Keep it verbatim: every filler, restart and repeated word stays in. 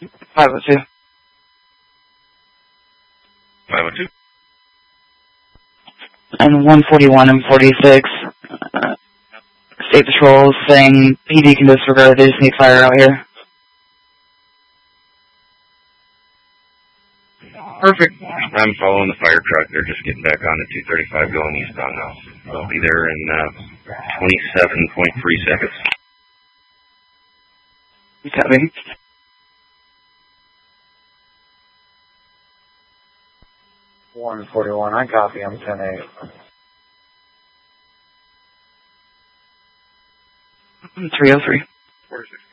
five oh two. five oh two. And one forty-one and forty-six. Uh, State Patrol saying P D can disregard, they just need fire out here. Perfect. I'm following the fire truck. They're just getting back on at two thirty-five going eastbound now. They'll be there in uh, twenty-seven point three seconds. Copy. one forty-one, I copy, I'm ten eight. three oh three. forty-six.